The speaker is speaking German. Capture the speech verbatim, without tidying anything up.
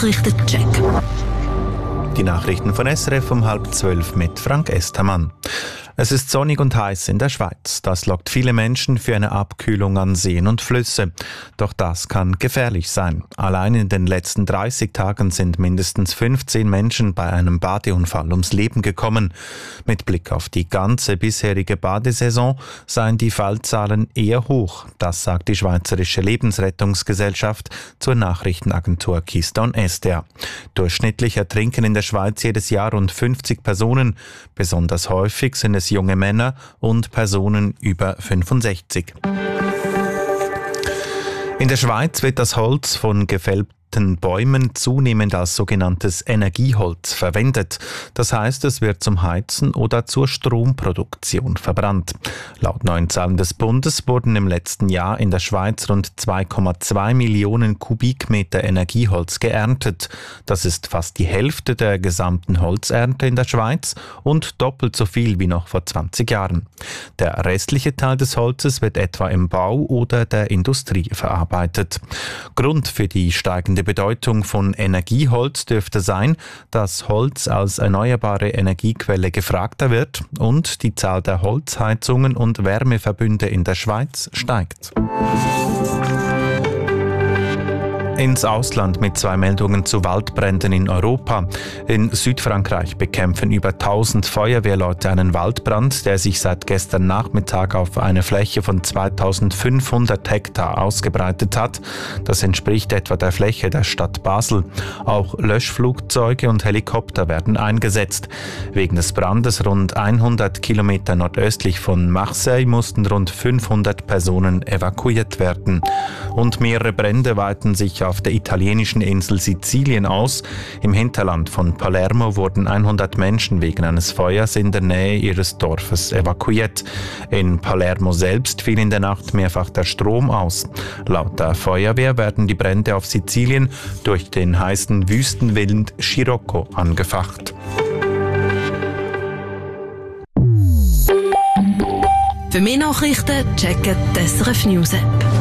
Nachrichtencheck. Die Nachrichten von S R F um halb zwölf mit Frank Estermann. Es ist sonnig und heiß in der Schweiz. Das lockt viele Menschen für eine Abkühlung an Seen und Flüsse. Doch das kann gefährlich sein. Allein in den letzten dreißig Tagen sind mindestens fünfzehn Menschen bei einem Badeunfall ums Leben gekommen. Mit Blick auf die ganze bisherige Badesaison seien die Fallzahlen eher hoch. Das sagt die Schweizerische Lebensrettungsgesellschaft zur Nachrichtenagentur Keystone S D A. Durchschnittlich ertrinken in der Schweiz jedes Jahr rund fünfzig Personen. Besonders häufig sind es junge Männer und Personen über fünfundsechzig. In der Schweiz wird das Holz von gefällten Bäumen zunehmend als sogenanntes Energieholz verwendet. Das heißt, es wird zum Heizen oder zur Stromproduktion verbrannt. Laut neuen Zahlen des Bundes wurden im letzten Jahr in der Schweiz rund zwei Komma zwei Millionen Kubikmeter Energieholz geerntet. Das ist fast die Hälfte der gesamten Holzernte in der Schweiz und doppelt so viel wie noch vor zwanzig Jahren. Der restliche Teil des Holzes wird etwa im Bau oder der Industrie verarbeitet. Grund für die steigende Bedeutung von Energieholz dürfte sein, dass Holz als erneuerbare Energiequelle gefragter wird und die Zahl der Holzheizungen und Wärmeverbünde in der Schweiz steigt. Ins Ausland mit zwei Meldungen zu Waldbränden in Europa. In Südfrankreich bekämpfen über tausend Feuerwehrleute einen Waldbrand, der sich seit gestern Nachmittag auf eine Fläche von zweitausendfünfhundert Hektar ausgebreitet hat. Das entspricht etwa der Fläche der Stadt Basel. Auch Löschflugzeuge und Helikopter werden eingesetzt. Wegen des Brandes rund hundert Kilometer nordöstlich von Marseille mussten rund fünfhundert Personen evakuiert werden. Und mehrere Brände weiten sich auf der italienischen Insel Sizilien aus. Im Hinterland von Palermo wurden hundert Menschen wegen eines Feuers in der Nähe ihres Dorfes evakuiert. In Palermo selbst fiel in der Nacht mehrfach der Strom aus. Laut der Feuerwehr werden die Brände auf Sizilien durch den heißen Wüstenwind Scirocco angefacht. Für mehr Nachrichten checken die S R F News App.